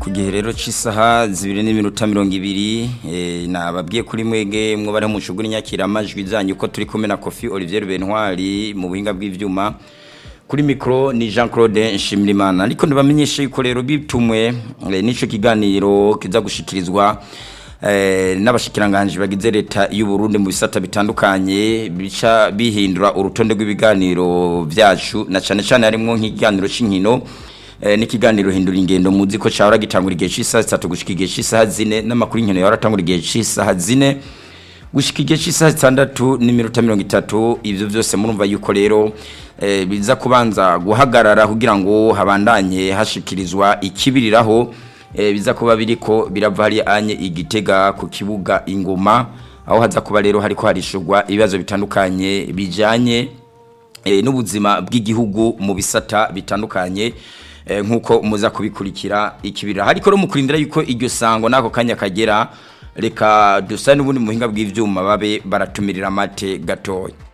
ku gihe rero c'isaha 2:20 nababwiye kuri mwege mwo bari mu shuguri nyakira amajwi zanyu ko turi kumwe na Kofi Olivier Bentwari mu buhinga bw'ivyuma kuri micro ni Jean-Claude Nshimirimana ariko ndabamenyeshe yuko rero bitumwe nico kiganiro kiza gushikirizwa n'abashikiranganje bagize leta y'u Burundi mu bisata bitandukanye bica bihindura urutonde rw'ibiganiro vyacu na cane cane harimo nk'ikiganiro c'inkino n'ikiganiro hindura ingendo muzi ko cyahora gitangura igihe cy'isaha 3 gushika igihe cy'isaha 4 n'amakuru inkino yahora atangura igihe cy'isaha 4 gushika igihe cy'isaha 6:30 ivyo byose murumva yuko rero biza kubanza guhagarara kugira ngo habandanye hashikirizwa ikibiriraho biza kuba biriko birava hari anye igitega ku kibuga ingoma aho haza kuba rero hariko harishurwa ibibazo bitandukanye bijanye n'ubuzima bw'igihugu mu bisata bitandukanye nkuko muza kubikurikira ikibirira hariko ro mukurindira yuko iryo sango nako kanya kagera reka dusa n'ubundi muhinga bw'ivyuma babe baratumirira amate gatoya.